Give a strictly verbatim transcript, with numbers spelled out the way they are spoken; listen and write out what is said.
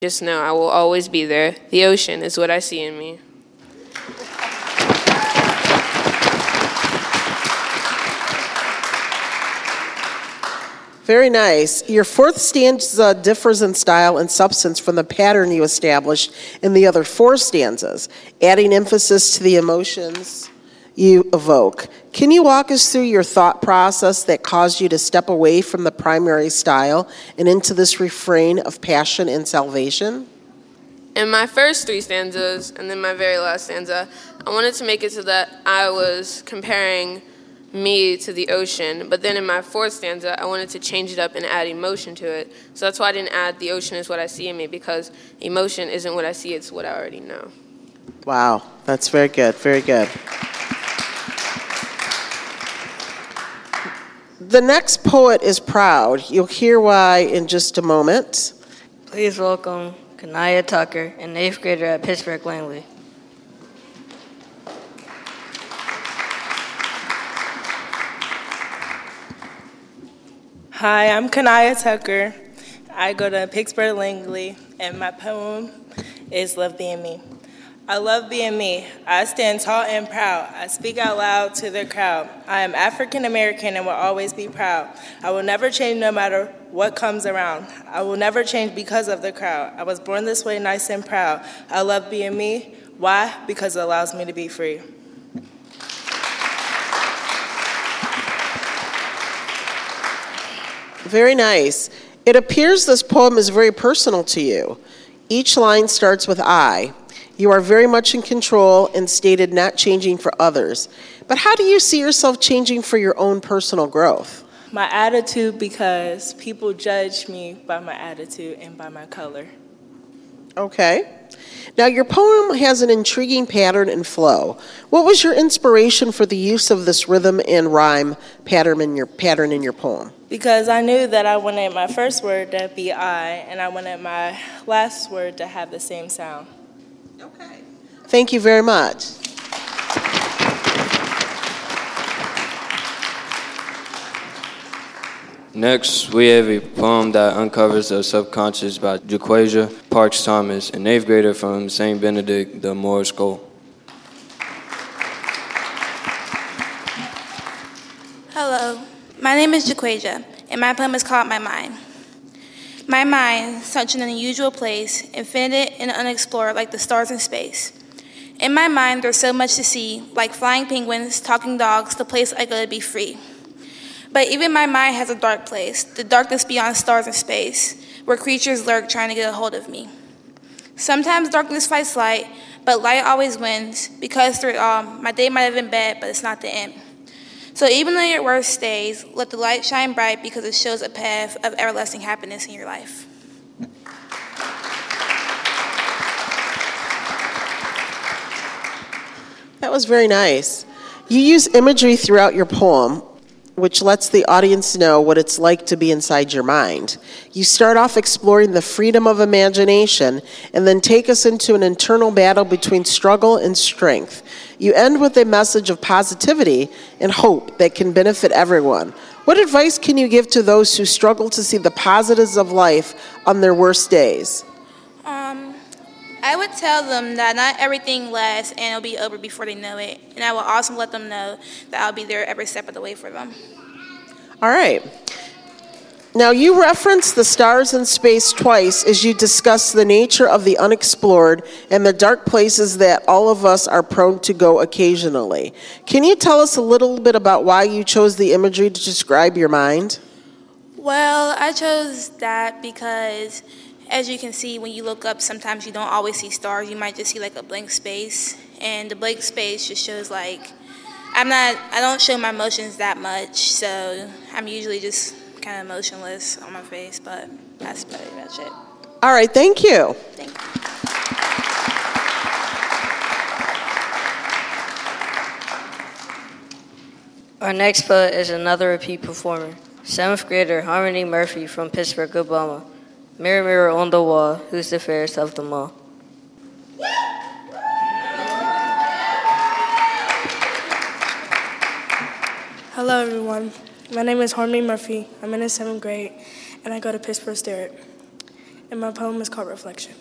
Just know I will always be there. The ocean is what I see in me. Very nice. Your fourth stanza differs in style and substance from the pattern you established in the other four stanzas, adding emphasis to the emotions you evoke. Can you walk us through your thought process that caused you to step away from the primary style and into this refrain of passion and salvation? In my first three stanzas, and then my very last stanza, I wanted to make it so that I was comparing me to the ocean, but then in my fourth stanza, I wanted to change it up and add emotion to it. So that's why I didn't add the ocean is what I see in me, because emotion isn't what I see, it's what I already know. Wow, that's very good, very good. The next poet is proud. You'll hear why in just a moment. Please welcome Kanaya Tucker, an eighth grader at Pittsburgh Langley. Hi, I'm Kanaya Tucker. I go to Pittsburgh Langley, and my poem is Love Being Me. I love being me. I stand tall and proud. I speak out loud to the crowd. I am African American and will always be proud. I will never change no matter what comes around. I will never change because of the crowd. I was born this way, nice and proud. I love being me. Why? Because it allows me to be free. Very nice. It appears this poem is very personal to you. Each line starts with I. You are very much in control and stated not changing for others. But how do you see yourself changing for your own personal growth? My attitude, because people judge me by my attitude and by my color. Okay. Now, your poem has an intriguing pattern and flow. What was your inspiration for the use of this rhythm and rhyme pattern in your pattern in your poem? Because I knew that I wanted my first word to be I, and I wanted my last word to have the same sound. Okay. Thank you very much. Next, we have a poem that uncovers the subconscious by Jaquasia Parks Thomas, an eighth grader from Saint Benedict de Moore School. Hello, my name is Jaquasia, and my poem is called My Mind. My mind, such an unusual place, infinite and unexplored like the stars in space. In my mind, there's so much to see, like flying penguins, talking dogs, the place I go to be free. But even my mind has a dark place, the darkness beyond stars and space, where creatures lurk trying to get a hold of me. Sometimes darkness fights light, but light always wins, because through it all, my day might have been bad, but it's not the end. So even though your worst stays, let the light shine bright, because it shows a path of everlasting happiness in your life. That was very nice. You use imagery throughout your poem, which lets the audience know what it's like to be inside your mind. You start off exploring the freedom of imagination and then take us into an internal battle between struggle and strength. You end with a message of positivity and hope that can benefit everyone. What advice can you give to those who struggle to see the positives of life on their worst days? Um, I would tell them that not everything lasts and it'll be over before they know it. And I will also let them know that I'll be there every step of the way for them. All right. Now, you reference the stars in space twice as you discuss the nature of the unexplored and the dark places that all of us are prone to go occasionally. Can you tell us a little bit about why you chose the imagery to describe your mind? Well, I chose that because, as you can see, when you look up, sometimes you don't always see stars. You might just see like a blank space. And the blank space just shows like, I'm not, I don't show my emotions that much. So I'm usually just kind of emotionless on my face, but that's pretty much it. All right, thank you. Thank you. Our next poet is another repeat performer, seventh grader Harmony Murphy from Pittsburgh, Oklahoma. Mirror, mirror on the wall, who's the fairest of them all? Hello, everyone. My name is Harmony Murphy. I'm in the seventh grade, and I go to Pittsburgh Sterrett. and my poem is called Reflection.